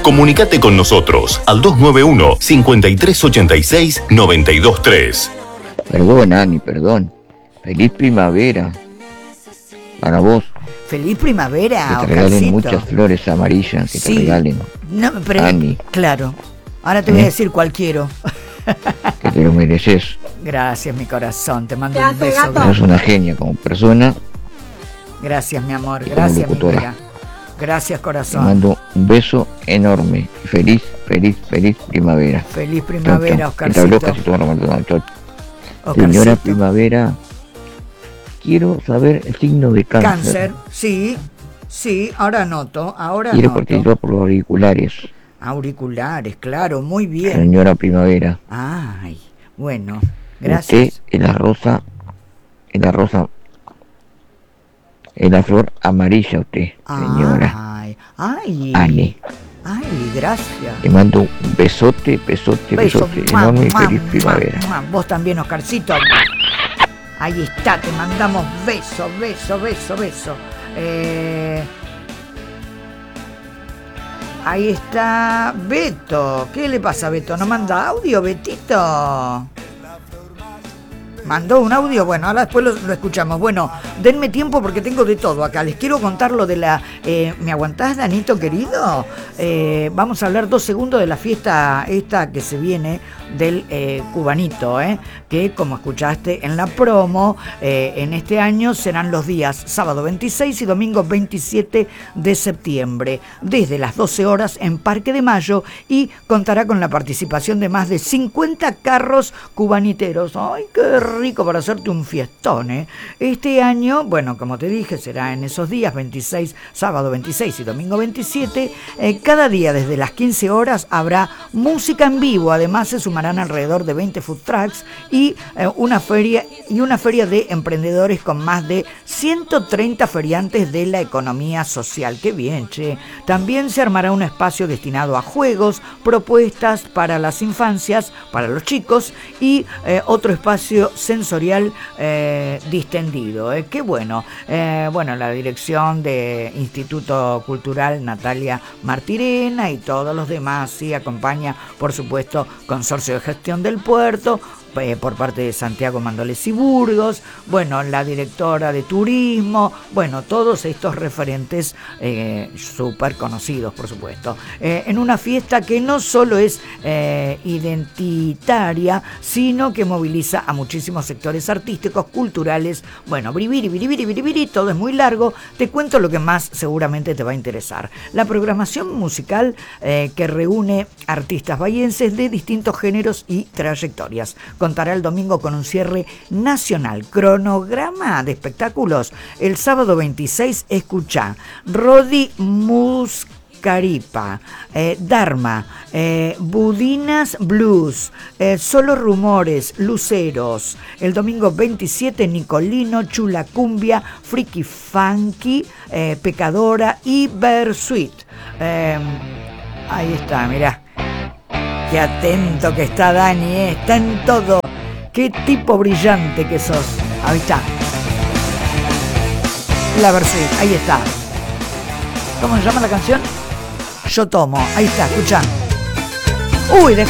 Comunicate con nosotros al 291-5386-923. Perdón, Ani, perdón. Feliz primavera. Para vos. Feliz primavera, que te regalen Oscarcito. muchas flores amarillas, que Sí. te regalen. No, pero, Ani. claro. Ahora te voy a decir cuál quiero. Que te lo mereces. Gracias, mi corazón. Te mando un beso. Sos una genia como persona. Gracias, mi amor. como Gracias, mi locutora. vida. Gracias, Te corazón. mando un beso enorme. Feliz primavera. Feliz primavera, Chau, chau. Que te Oscarcito. habló casi todo lo Maldonado. Chau. Oscarcito. Señora primavera, quiero saber el signo de cáncer. Cáncer, sí. Sí, ahora anoto. Quiero participar por los auriculares. Auriculares, claro, muy bien. Señora primavera. Ay, bueno, gracias. Usted es la rosa, es la flor amarilla usted, señora. Ay, Ani. ay, gracias. Te mando un besote enorme y feliz primavera. Vos también, Oscarcito. Ahí está, te mandamos beso. Ahí está Beto. ¿Qué le pasa a Beto? ¿No manda audio, Betito? ¿Mandó un audio? Bueno, ahora después lo escuchamos. Bueno, denme tiempo porque tengo de todo acá. Les quiero contar lo de la... ¿Me aguantás, Danito, querido? Vamos a hablar 2 segundos de la fiesta esta que se viene del cubanito, que como escuchaste en la promo, en este año serán los días sábado 26 y domingo 27 de septiembre, desde las 12 horas en Parque de Mayo, y contará con la participación de más de 50 carros cubaniteros. ¡Ay, qué rico para hacerte un fiestón! Este año, bueno, como te dije, será en esos días, sábado 26 y domingo 27. Cada día desde las 15 horas habrá música en vivo. Además se sumarán alrededor de 20 food trucks y una feria de emprendedores con más de 130 feriantes de la economía social. ¡Qué bien, che! También se armará un espacio destinado a juegos, propuestas para las infancias, para los chicos, y otro espacio sensorial distendido. ¡Qué bueno! Bueno, la dirección de Instituto Cultural Natalia Martirena y todos los demás, sí, acompaña, por supuesto, Consorcio de Gestión del Puerto, por parte de Santiago Mandolesi Burgos, bueno, la directora de turismo, bueno, todos estos referentes súper conocidos, por supuesto, en una fiesta que no solo es identitaria, sino que moviliza a muchísimos sectores artísticos, culturales. Bueno, biribiri, todo es muy largo. Te cuento lo que más seguramente te va a interesar. La programación musical que reúne artistas bahienses de distintos géneros y trayectorias. Contará el domingo con un cierre nacional. Cronograma de espectáculos. El sábado 26, escuchá: Rodi Muscaripa, Dharma, Budinas Blues, Solo Rumores, Luceros. El domingo 27, Nicolino, Chula Cumbia, Friki Funky, Pecadora y Bersuit. Ahí está, mirá. Qué atento que está Dani, está en todo. Qué tipo brillante que sos. Ahí está. La Bersuit, ahí está. ¿Cómo se llama la canción? Yo tomo. Ahí está, escuchá. Uy,